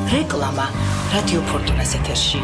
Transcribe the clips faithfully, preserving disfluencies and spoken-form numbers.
რეკლამა რადიო ფორტუნას ეთერში.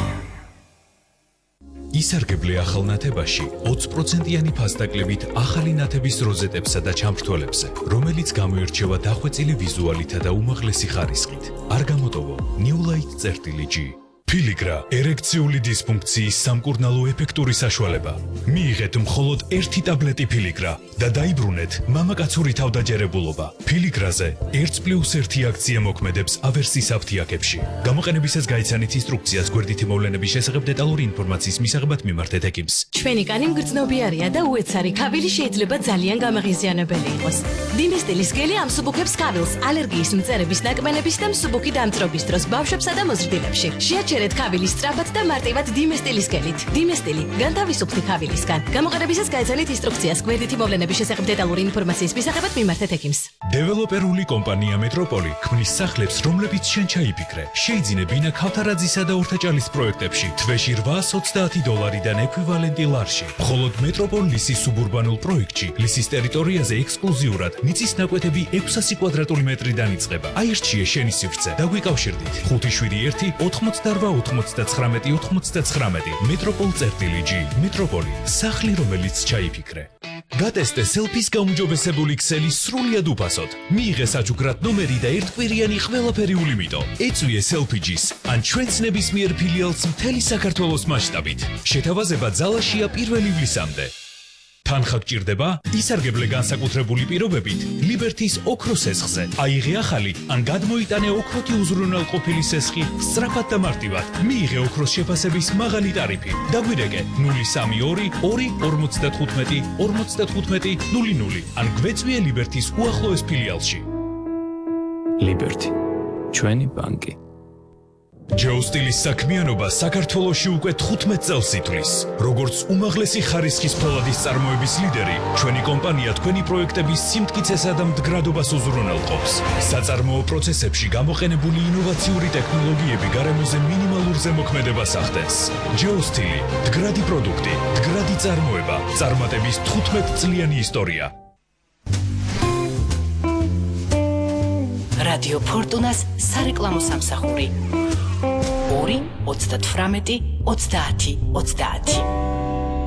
ისარგებლე ახალ ნათებაში ოცი პროცენტიანი ფასდაკლებით ახალი ნათების როზეტებსა და ჩამრთველებზე, რომელიც გამოირჩევა დახვეწილი ვიზუალითა და უმაღლესი ხარისხით. არ გამოტოვო New Light წერტილი G. Filigra ერექციული დისფუნქციის სამკურნალო ეფექტური საშუალება. მიიღეთ მხოლოდ ერთი ტაბლეტი Filigra და დაიბრუნეთ მამაკაცური თავდაჯერებულობა. Filigrაზე ერთი პლუს ერთი აქცია მოქმედებს ავერსის აფთიაქებში. გამოყენებისას გაიცანით ინსტრუქციას გვერდითი მოვლენების შესახებ დეტალური ინფორმაციის მისაღებად მიმართეთ ექიმს. ჩვენი კანი მგრძნობიარია და უეცარი ქავილი შეიძლება ძალიან გამაღიზიანებელი იყოს. დინესტილის გელი ამსუბუქებს ქავილს ალერგიის მწერების ნაკმენების და მსუბუქი დამწრობის დროს ბავშვებსა და მოზრდილებში. შეაჩერეთ ქავილის სწრაფად და მარტივად დინესტილის გელით. დინესტილი განთავისუფლდი ქავილისგან. გამოყენებისას გაიცანით ინსტრუქციას გვერდითი მოვლენების შესახებ დეტალური ინფორმაციის მისაღებად მიმართეთ ექიმს. დეველოპერული კომპანია მეტროპოლი ქმნის სახლებს, რომლებიც შენ ჩაიფიქრე. შეიძინე ბინა ქავთარაძისა და ორთაჭალის პროექტებში თვეში რვაას ოცდაათი დოლარიდან ექვივალენტი ლარში. მხოლოდ მეტროპოლ ლისის სუბურბანულ პროექტში ლისის ტერიტორიაზე ექსკლუზიურად მიწის ნაკვეთები ექვსასი კვადრატული მეტრიდან იწყება. აირჩიე შენი სივრცე და გვიკავშირდით. ხუთი შვიდი ერთი ოთხმოცდარვა ოთხმოცდაცხრამეტი ოთხმოცდაცხრამეტი მეტროპოლ წერტილი G. მეტროპოლი სახლი, რომელიც ჩაიფიქრე. გატესტე სელფის გაუმჯობესებული ქსელი სრულიად უფასოდ. მიიღე საჩუქრად ნომერი და ერთკვირიანი ყველაფერი ულიმიტო. ეწვიე სელფიჯის ან ჩვენს ნებისმიერ ფილიალს მთელი საქართველოს მასშტაბით. შეთავაზება ძალაშია პირველი ივლისამდე. თანხა გჭირდება? ისარგებლე განსაკუთრებული პირობებით ლიბერთის ოქროს სესხზე. აიღე ახალი ან გადმოიტანე ოქროთი უზრუნველყოფილი სესხი სწრაფად და მარტივად. მიიღე ოქროს შეფასების მაღალი ტარიფი. დაგვირეკე ნული სამი ორი ორი ორმოცდათხუთმეტი ორმოცდათხუთმეტი ნული ნული ან გვეწვიე ლიბერთის უახლოეს ფილიალში. ლიბერთი, ჩვენი ბანკი. ჯეოსტილის საქმიანობა საქართველოში უკვე თხუთმეტ წელს ითვლის. როგორც უმაღლესი ხარისხის ფოლადის წარმოების ლიდერი, ჩვენი კომპანია თქვენი პროექტების სიმტკიცესა და მდგრადობას უზრუნველყოფს. საწარმოო პროცესებში გამოყენებული ინოვაციური ტექნოლოგიები გარემოზე მინიმალურ ზემოქმედებას ახდენს. ჯეოსტილი, მდგრადი პროდუქტი, მდგრადი წარმოება, წარმატების თხუთმეტ წლიანი ისტორია. რადიო ფორტუნას სარეკლამო სამსახური. ორი ოცდათვრამეტი ოცდაათი ოცდაათი